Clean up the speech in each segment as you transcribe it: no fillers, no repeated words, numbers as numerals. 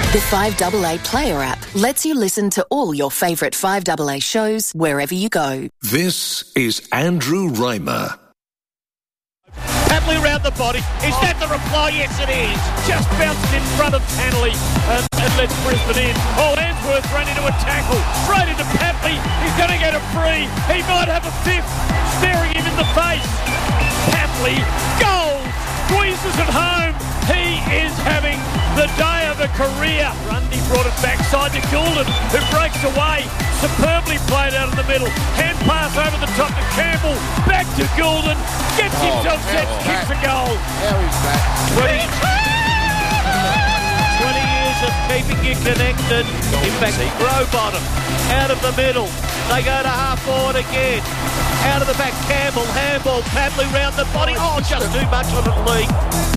The 5AA Player app lets you listen to all your favourite 5AA shows wherever you go. This is Andrew Reimer. Papley around the body. Is that the reply? Yes, it is. Just bounced in front of Tanley and lets Brisbane in. Oh, Answorth ran into a tackle. Straight into Papley. He's going to get a free. He might have a fifth. Staring him in the face. Papley goals. Squeezes it home. He is having the day of a career. Grundy brought it backside to Goulden, who breaks away. Superbly played out in the middle. Hand pass over the top to Campbell. Back to Goulden. Gets himself set. Kicks a goal. How is that? 20 years of keeping you connected. In fact, Rowbottom out of the middle. They go to half forward again. Out of the back, Campbell, handball, Papley round the body. Oh, just too much on it, Lee.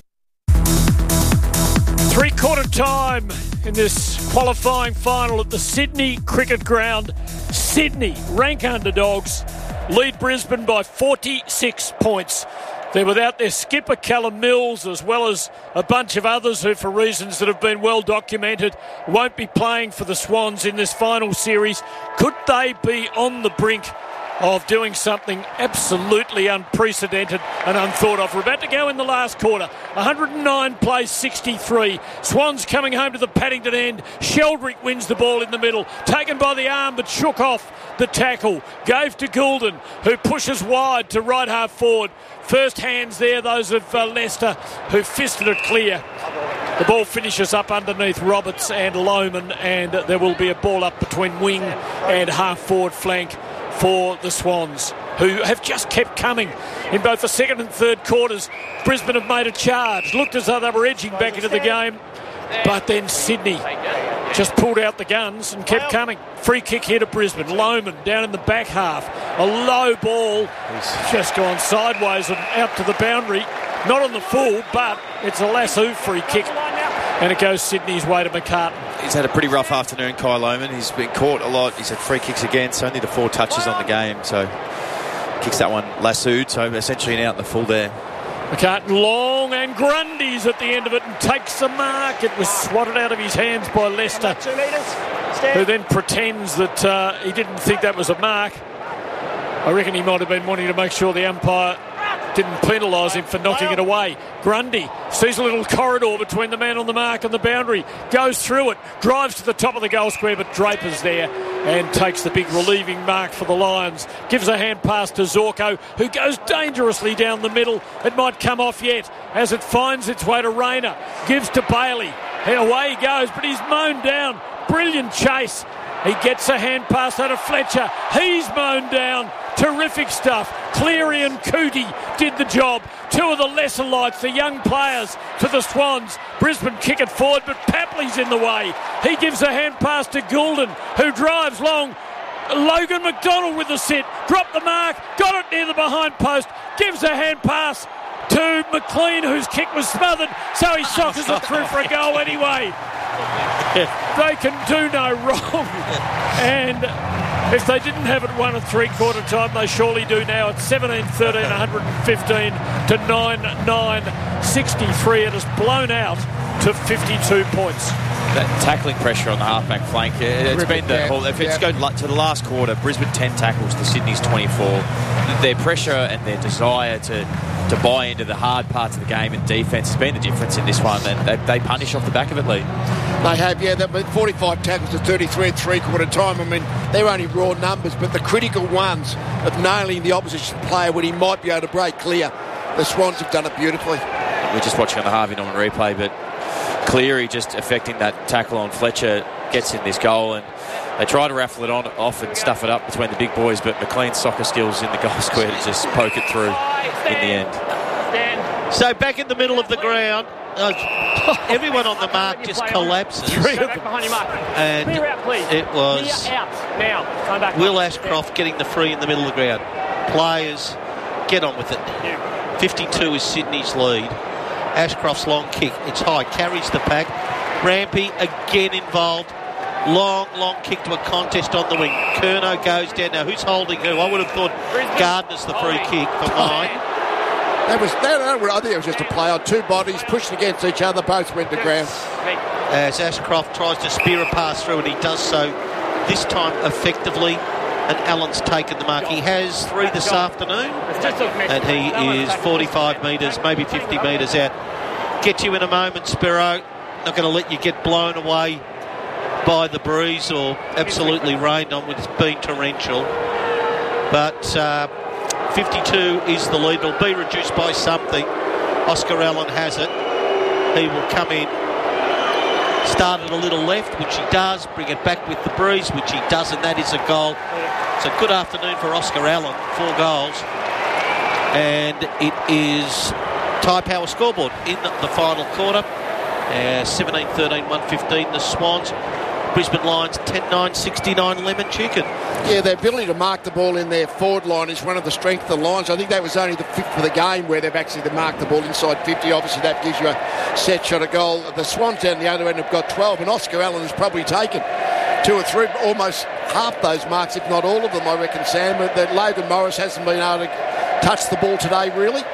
Three-quarter time in this qualifying final at the Sydney Cricket Ground. Sydney, rank underdogs, lead Brisbane by 46 points. They're without their skipper, Callum Mills, as well as a bunch of others who, for reasons that have been well documented, won't be playing for the Swans in this final series. Could they be on the brink of doing something absolutely unprecedented and unthought of? We're about to go in the last quarter. 109 plays 63. Swans coming home to the Paddington end. Sheldrick wins the ball in the middle. Taken by the arm but shook off the tackle. Gave to Goulden, who pushes wide to right half forward. First hands there, those of Leicester, who fisted it clear. The ball finishes up underneath Roberts and Lohman, and there will be a ball up between wing and half forward flank for the Swans, who have just kept coming in both the second and third quarters. Brisbane have made a charge, looked as though they were edging back into the game, but then Sydney just pulled out the guns and kept coming. Free kick here to Brisbane. Lohman down in the back half. A low ball. He's just gone sideways and out to the boundary. Not on the full, but it's a lasso free kick. And it goes Sydney's way to McCartan. He's had a pretty rough afternoon, Kai Lohman. He's been caught a lot. He's had free kicks against, only the 4 touches on the game. So kicks that one lassoed, so essentially an out in the full there. McCartan long, and Grundy's at the end of it and takes the mark. It was swatted out of his hands by Leicester, who then pretends that he didn't think that was a mark. I reckon he might have been wanting to make sure the umpire didn't penalise him for knocking it away. Grundy sees a little corridor between the man on the mark and the boundary, goes through it, drives to the top of the goal square, but Draper's there and takes the big relieving mark for the Lions. Gives a hand pass to Zorko, who goes dangerously down the middle. It might come off yet as it finds its way to Rayner. Gives to Bailey. And away he goes, but he's mown down. Brilliant chase. He gets a hand pass out of Fletcher. He's mown down. Terrific stuff. Cleary and Cootie did the job. 2 of the lesser lights, the young players for the Swans. Brisbane kick it forward, but Papley's in the way. He gives a hand pass to Goulden, who drives long. Logan McDonald with the sit. Dropped the mark. Got it near the behind post. Gives a hand pass to McLean, whose kick was smothered, so he sockers it through for a goal anyway. They can do no wrong. And if they didn't have it won at three-quarter time, they surely do now. It's 17-13, 115 to 9-9-63. It has blown out to 52 points. That tackling pressure on the halfback flank, it's been the whole. If it's go to the last quarter, Brisbane 10 tackles to Sydney's 24. Their pressure and their desire to buy into the hard parts of the game and defence has been the difference in this one, and they punish off the back of it, Lee. They have, yeah. 45 tackles to 33 at three-quarter time. I mean, they're only raw numbers, but the critical ones of nailing the opposition player when he might be able to break clear, the Swans have done it beautifully. We're just watching on the Harvey Norman replay, but Cleary just affecting that tackle on Fletcher gets in this goal, and they try to raffle it off and stuff it up between the big boys, but McLean's soccer skills in the goal square to just poke it through in the end. So back in the middle of the ground, everyone on the mark just collapses. And it was Will Ashcroft getting the free in the middle of the ground. Players, get on with it. 52 is Sydney's lead. Ashcroft's long kick, it's high, carries the pack. Rampy again involved. Long kick to a contest on the wing. Curnow goes down. Now, who's holding who? I would have thought Gardner's the free kick for mine. I think it was just a play on two bodies pushing against each other. Both went to ground. As Ashcroft tries to spear a pass through, and he does so this time effectively. And Allen's taken the mark. He has 3 this afternoon, and he is 45 metres, maybe 50 metres out. Get you in a moment, Spiro. Not going to let you get blown away by the breeze or absolutely rained on, which has been torrential. But 52 is the lead. It'll be reduced by something. Oscar Allen has it. He will come in. Start at a little left, which he does. Bring it back with the breeze, which he does, and that is a goal. It's a good afternoon for Oscar Allen. 4 goals. And it is Ty Power scoreboard in the final quarter. 17-13, 1-15 the Swans. Brisbane Lions 10-9, 69 Lemon Chicken. Yeah, their ability to mark the ball in their forward line is one of the strengths of the Lions. I think that was only the 5th for the game where they've actually marked the ball inside 50. Obviously, that gives you a set shot of goal. The Swans down the other end have got 12, and Oscar Allen has probably taken 2 or 3, almost half those marks, if not all of them, I reckon, Sam. But that Logan Morris hasn't been able to touch the ball today, really.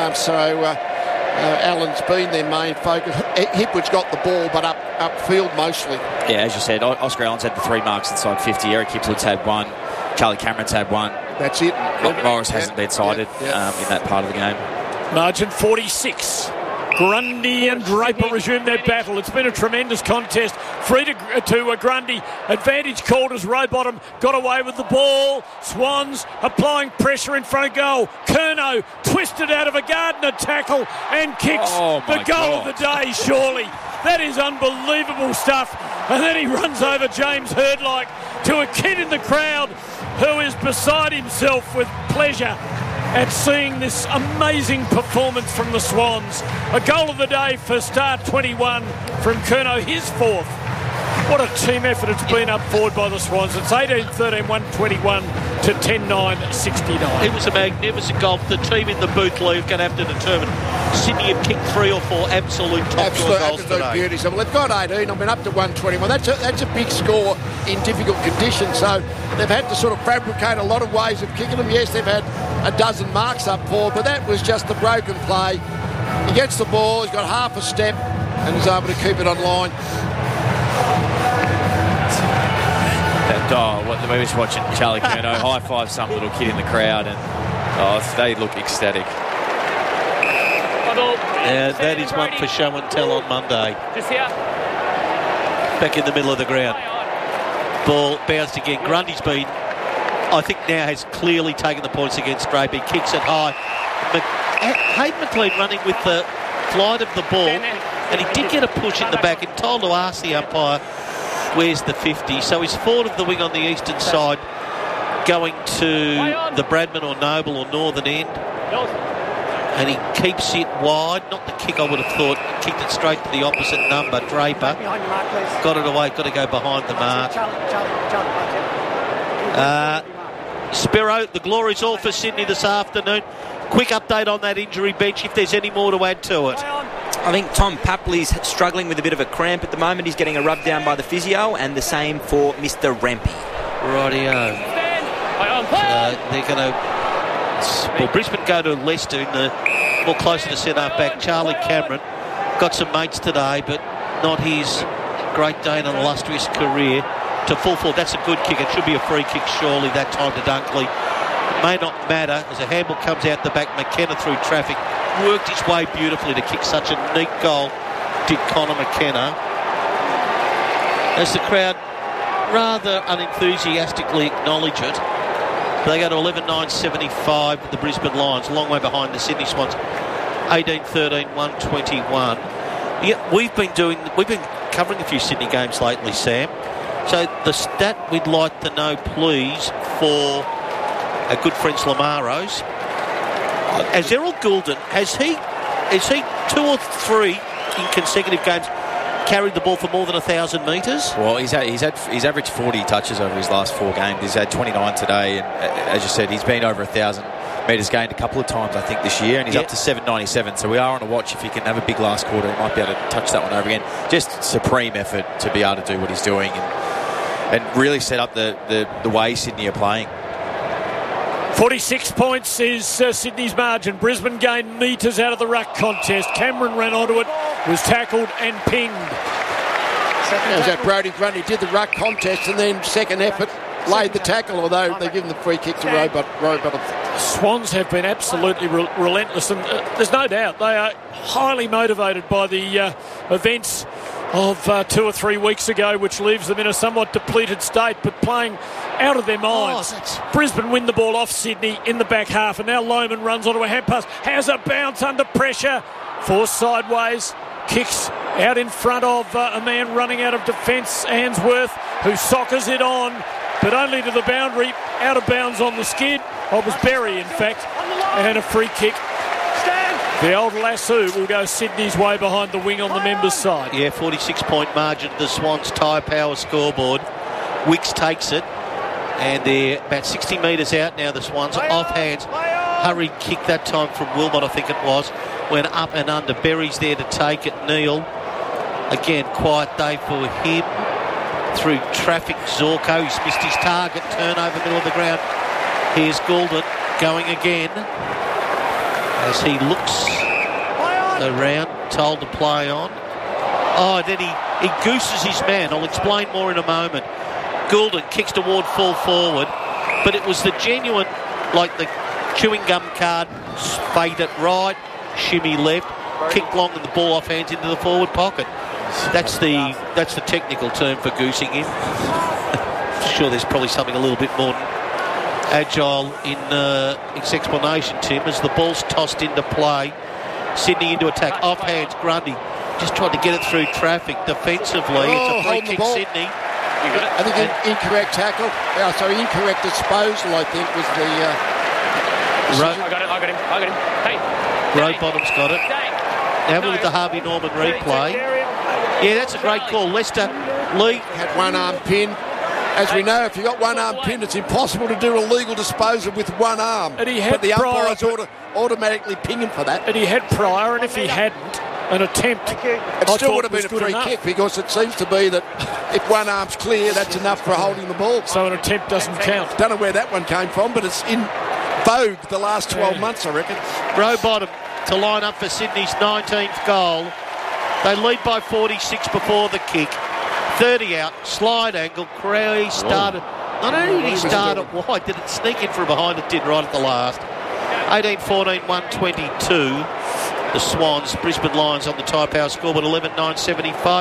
Allen's been their main focus. Hipwood's got the ball, but upfield mostly. Yeah, as you said, Oscar Allen's had the 3 marks inside 50. Eric Hipwood's had 1. Charlie Cameron's had 1. That's it. Morris hasn't been cited in that part of the game. Margin 46. Grundy and Draper resume their battle. It's been a tremendous contest. Free to Grundy. Advantage called as Rowbottom got away with the ball. Swans applying pressure in front of goal. Curnow twisted out of a Gardner tackle and kicks the goal of the day, surely. That is unbelievable stuff. And then he runs over James Hurdlike to a kid in the crowd who is beside himself with pleasure at seeing this amazing performance from the Swans. A goal of the day for star 21 from Curnow, his 4th. What a team effort it's been up forward by the Swans. It's 18-13, 121 to 10-9, 69. It was a magnificent goal. The team in the booth league going to have to determine. Sydney have kicked 3 or 4 absolute top goals today. Beauties. I mean, they've got 18. I mean, up to 121. That's a big score in difficult conditions. So they've had to sort of fabricate a lot of ways of kicking them. Yes, they've had a dozen marks up forward, but that was just a broken play. He gets the ball. He's got half a step and is able to keep it on line. We were just watching Charlie Curnow high-five some little kid in the crowd, and they look ecstatic. That is one for show and tell on Monday. Back in the middle of the ground. Ball bounced again. Grundy's been, I think now has clearly taken the points against Draper. He kicks it high. Hayden McLean running with the flight of the ball, and he did get a push in the back and told to ask the umpire, where's the 50? So he's forward of the wing on the eastern side, going to the Bradman or Noble or northern end. And he keeps it wide. Not the kick, I would have thought. Kicked it straight to the opposite number. Draper got it away. Got to go behind the mark. Spiro, the glory's all for Sydney this afternoon. Quick update on that injury bench, if there's any more to add to it. I think Tom Papley's struggling with a bit of a cramp at the moment. He's getting a rub down by the physio, and the same for Mr. Rampy. Rightio. They're going to... Well, Brisbane go to Leicester in the more closer to centre back. Charlie Cameron got some mates today, but not his Great Dane and illustrious career. To full forward, that's a good kick. It should be a free kick, surely, that time to Dunkley. It may not matter as a handball comes out the back. McKenna through traffic worked his way beautifully to kick such a neat goal, did Connor McKenna. As the crowd rather unenthusiastically acknowledge it, they go to 11-9-75 with the Brisbane Lions, a long way behind the Sydney Swans. 18-13, 121. Yeah, we've been covering a few Sydney games lately, Sam. So the stat we'd like to know, please, for our good friends Lamaros. As Errol Goulden, is he 2 or 3 in consecutive games carried the ball for more than 1,000 metres? Well, he's averaged 40 touches over his last 4 games. He's had 29 today, and as you said, he's been over 1,000 metres gained a couple of times, I think, this year, and he's up to 797. So we are on a watch. If he can have a big last quarter, he might be able to touch that one over again. Just supreme effort to be able to do what he's doing and really set up the way Sydney are playing. 46 points is Sydney's margin. Brisbane gained metres out of the ruck contest. Cameron ran onto it, was tackled and pinged. That was that Brodie Grundy did the ruck contest and then second effort laid the tackle, although they give him the free kick to Rowbottom. Swans have been absolutely relentless, and there's no doubt they are highly motivated by the events of 2 or 3 weeks ago, which leaves them in a somewhat depleted state, but playing out of their minds. Brisbane win the ball off Sydney in the back half, and now Lohmann runs onto a hand pass, has a bounce under pressure, forced sideways, kicks out in front of a man running out of defence, Answorth, who soccers it on, but only to the boundary, out of bounds on the skid. It was Berry, in fact, and a free kick. The old lasso will go Sydney's way behind the wing on the members' side. Yeah, 46-point margin to the Swans' tyre power scoreboard. Wicks takes it, and they're about 60 metres out now, the Swans. Off hands. Hurried kick that time from Wilmot, I think it was. Went up and under. Berry's there to take it. Neil. Again, quiet day for him. Through traffic, Zorko. He's missed his target. Turnover, middle of the ground. Here's Goulden going again. As he looks around, told to play on. Oh, then he gooses his man. I'll explain more in a moment. Goulden kicks toward full forward, but it was the genuine, like the chewing gum card, fade it right, shimmy left, kick long and the ball off hands into the forward pocket. That's the technical term for goosing him. I'm sure there's probably something a little bit more agile in its explanation, Tim, as the ball's tossed into play. Sydney into attack. Off hands, Grundy. Just tried to get it through traffic defensively. It's a free kick, Sydney. I think incorrect tackle. Incorrect disposal, I think, was the... I got him. Hey. Rowbottom's got it. Now we're with the Harvey Norman replay. Yeah, that's a great call. Lester Lee had one arm pin. As we know, if you've got one arm pinned, it's impossible to do a legal disposal with one arm. And he had but the umpires automatically ping him for that. And he had prior, and if he hadn't, an attempt. It still would have been a free kick, because it seems to be that if one arm's clear, that's enough for holding the ball. So an attempt doesn't count. Don't know where that one came from, but it's in vogue the last 12 months, I reckon. Rowbottom to line up for Sydney's 19th goal. They lead by 46 before the kick. 30 out, slide angle. Crowley started. Not only did he start it wide, did it sneak in from behind? It did right at the last. 18-14, 122. The Swans, Brisbane Lions on the tyre power scoreboard, 11-9-75.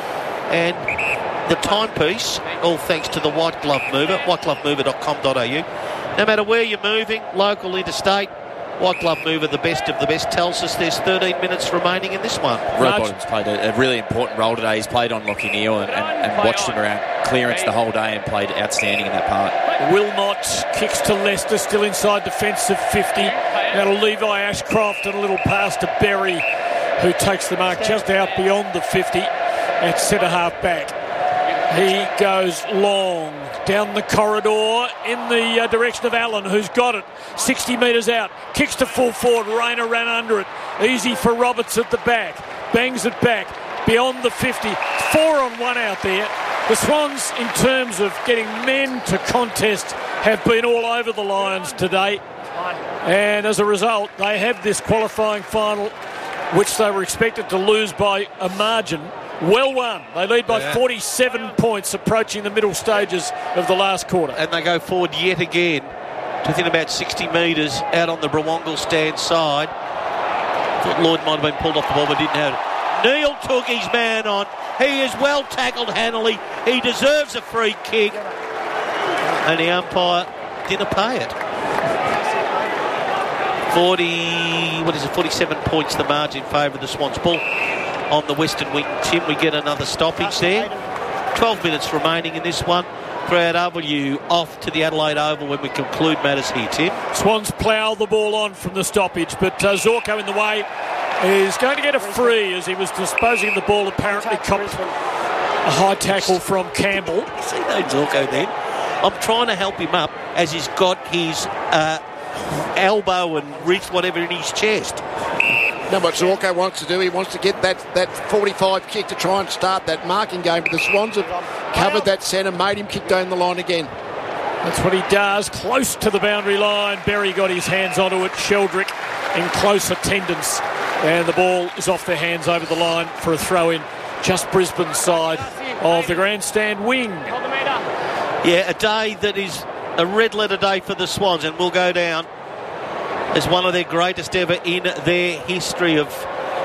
And the timepiece, all thanks to the White Glove Mover, whiteglovemover.com.au. No matter where you're moving, local, interstate, White Glove Mover, the best of the best, tells us there's 13 minutes remaining in this one. Rowbottom's played a really important role today. He's played on Lockie Neal and watched him around clearance the whole day and played outstanding in that part. Wilmot kicks to Leicester, still inside defensive 50. Now to Levi Ashcroft and a little pass to Berry, who takes the mark just out beyond the 50 at centre-half back. He goes long down the corridor in the direction of Allen, who's got it 60 metres out, kicks to full forward. Rayner ran under it, easy for Roberts at the back, bangs it back beyond the 50. 4-on-1 out there. The Swans, in terms of getting men to contest, have been all over the Lions today, and as a result they have this qualifying final, which they were expected to lose by a margin. Well won. They lead by 47 points, approaching the middle stages of the last quarter. And they go forward yet again to within about 60 metres out on the Brawongle stand side. Thought Lloyd might have been pulled off the ball, but didn't have it. Neil took his man on. He is well tackled, Hanley. He deserves a free kick. And the umpire didn't pay it. 47 points the margin in favour of the Swans. Ball on the western wing. Tim, we get another stoppage there. 12 minutes remaining in this one. Crowd W off to the Adelaide Oval when we conclude matters here, Tim. Swans plough the ball on from the stoppage, but Zorko in the way is going to get a free as he was disposing of the ball. Apparently copped a high tackle from Campbell. You see that Zorko then? I'm trying to help him up as he's got his elbow and wrist, whatever, in his chest. Now what Zorko wants to do, he wants to get that 45 kick to try and start that marking game. But the Swans have covered that centre, made him kick down the line again. That's what he does, close to the boundary line. Berry got his hands onto it. Sheldrick in close attendance. And the ball is off their hands over the line for a throw-in. Just Brisbane's side of the grandstand wing. Yeah, a day that is a red-letter day for the Swans and will go down as one of their greatest ever in their history of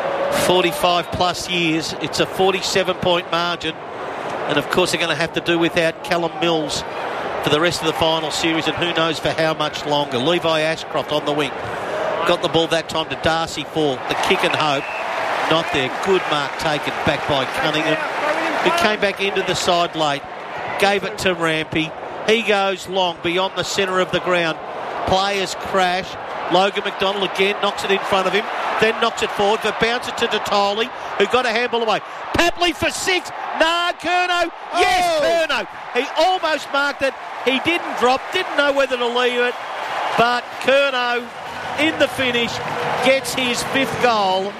45-plus years. It's a 47-point margin. And, of course, they're going to have to do without Callum Mills for the rest of the final series, and who knows for how much longer. Levi Ashcroft on the wing. Got the ball that time to Darcy for the kick and hope. Not there. Good mark taken back by Cunningham, who came back into the side late. Gave it to Rampy. He goes long beyond the centre of the ground. Players crash. Logan McDonald again knocks it in front of him, then knocks it forward, but bounces it to Detoli, who got a handball away. Papley for 6. Nah, Curnow. Yes, Curnow. He almost marked it. He didn't drop, didn't know whether to leave it, but Curnow in the finish gets his 5th goal.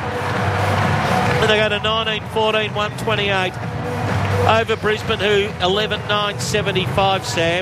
And they go to 19-14, 128 over Brisbane, who 11-9-75, Sam.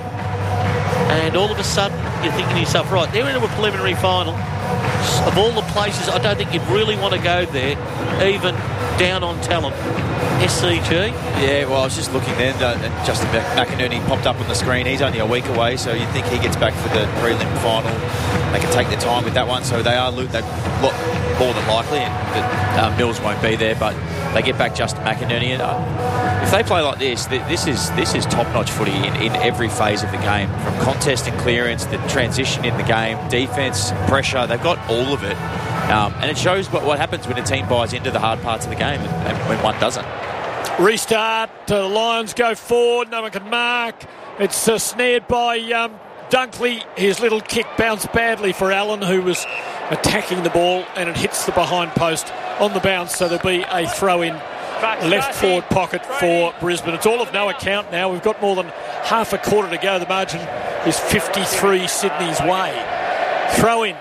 And all of a sudden, you're thinking to yourself, right, they're in a preliminary final. Of all the places, I don't think you'd really want to go there, even down on talent. SCG? Yeah, well, I was just looking then, and Justin McInerney popped up on the screen. He's only a week away, so you'd think he gets back for the prelim final. They can take their time with that one, so they look more than likely, and Mills won't be there, but they get back Justin McInerney. And if they play like this, this is top-notch footy in every phase of the game, from contest and clearance, the transition in the game, defence, pressure. They've got all of it, and it shows what happens when a team buys into the hard parts of the game and when one doesn't. Restart. The Lions go forward. No one can mark. It's snared by Dunkley. His little kick bounced badly for Allen, who was attacking the ball, and it hits the behind post on the bounce, so there'll be a throw-in left forward pocket for Brisbane. It's all of no account now. We've got more than half a quarter to go. The margin is 53 Sydney's way. Throw-in.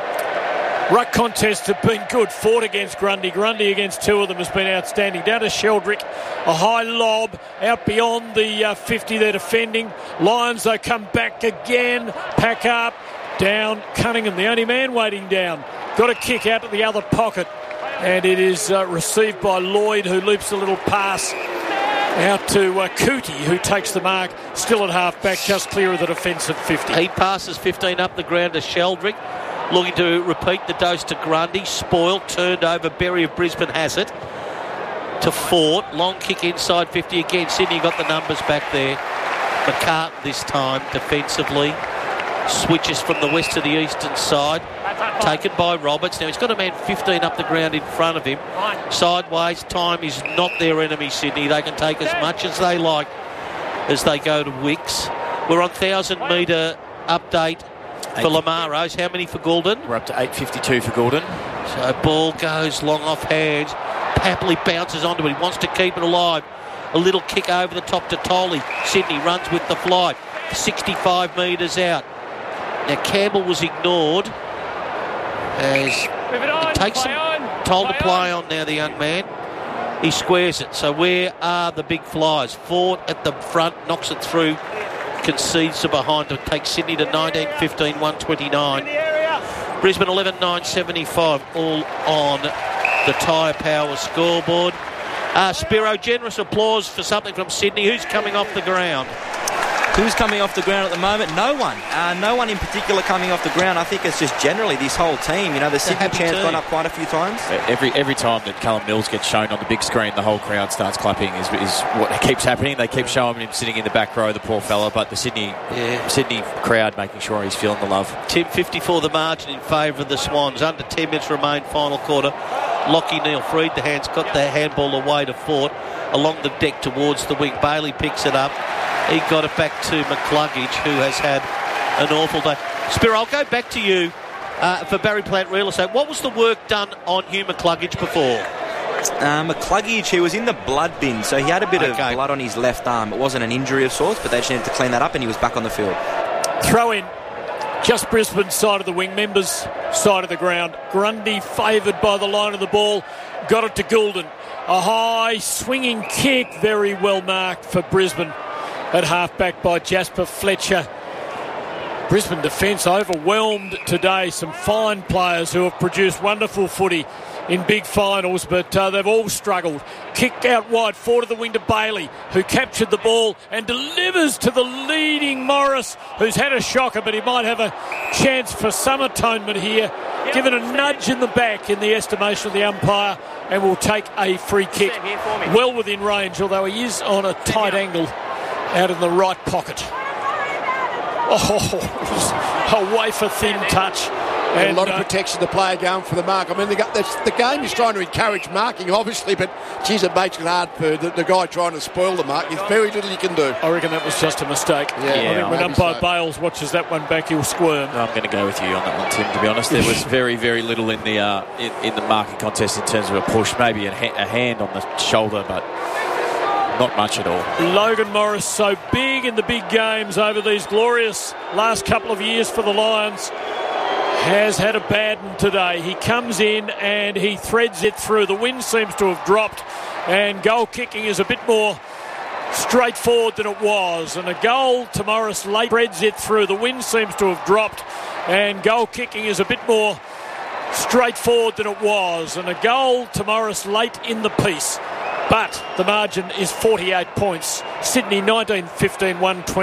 Ruck contests have been good. Ford against Grundy. Grundy against 2 of them has been outstanding. Down to Sheldrick. A high lob out beyond the 50. They're defending. Lions, though, come back again. Pack up. Down. Cunningham, the only man waiting down. Got a kick out to the other pocket. And it is received by Lloyd, who loops a little pass out to Cootie, who takes the mark. Still at half-back, just clear of the defensive 50. He passes 15 up the ground to Sheldrick. Looking to repeat the dose to Grundy. Spoiled, turned over. Berry of Brisbane has it. To Ford. Long kick inside 50 again. Sydney got the numbers back there. McCartan this time defensively. Switches from the west to the eastern side. Taken by Roberts. Now he's got a man 15 up the ground in front of him. Sideways. Time is not their enemy, Sydney. They can take as much as they like as they go to Wicks. We're on 1,000-metre update for Lamar Rose. How many for Goulden? We're up to 8:52 for Goulden. So ball goes long off hands. Papley bounces onto it. He wants to keep it alive. A little kick over the top to Tolley. Sydney runs with the fly. 65 metres out. Now Campbell was ignored as it takes him told to play on now, the young man. He squares it. So where are the big flyers? Ford at the front, knocks it through, concedes to behind to take Sydney to 19-15, 129. Brisbane 11-9-75, all on the Tyre Power scoreboard. Spiro, generous applause for something from Sydney. Who's coming off the ground? Who's coming off the ground at the moment? No one. No one in particular coming off the ground. I think it's just generally this whole team. You know, the Sydney chant's gone up quite a few times. Every time that Callum Mills gets shown on the big screen, the whole crowd starts clapping is what keeps happening. They keep showing him sitting in the back row, the poor fella, but the Sydney crowd making sure he's feeling the love. Tim 54 the margin in favour of the Swans. Under 10 minutes remain final quarter. Lockie Neal freed the hands, got the handball away to Fort along the deck towards the wing. Bailey picks it up. He got it back to McCluggage, who has had an awful day. Spiro, I'll go back to you for Barry Plant Real Estate. What was the work done on Hugh McCluggage before? McCluggage, he was in the blood bin, so he had a bit of blood on his left arm. It wasn't an injury of sorts, but they just needed to clean that up, and he was back on the field. Throw in. Just Brisbane's side of the wing, members' side of the ground. Grundy favoured by the line of the ball. Got it to Goulden. A high swinging kick, very well marked for Brisbane. at half-back by Jasper Fletcher. Brisbane defence overwhelmed today. Some fine players who have produced wonderful footy in big finals, but they've all struggled. Kick out wide, forward of the wing to Bailey, who captured the ball and delivers to the leading Morris, who's had a shocker, but he might have a chance for some atonement here. Given a nudge in the back in the estimation of the umpire, and will take a free kick. Well within range, although he is on a tight angle out in the right pocket. Oh, a wafer-thin touch. And a lot of protection, the player going for the mark. I mean, the game is trying to encourage marking, obviously, but, geez, it makes it hard for the guy trying to spoil the mark. There's very little you can do. I reckon that was just a mistake. I think when umpire Bales watches that one back, he'll squirm. I'm going to go with you on that one, Tim, to be honest. There was very, very little in the marking contest in terms of a push. Maybe a hand on the shoulder, but not much at all. Logan Morris, so big in the big games over these glorious last couple of years for the Lions, has had a bad one today. He comes in and he threads it through. The wind seems to have dropped, and goal kicking is a bit more straightforward than it was. And a goal to Morris late threads it through. The wind seems to have dropped, and goal kicking is a bit more straightforward than it was. And a goal to Morris late in the piece. But the margin is 48 points. Sydney 19-15, 120.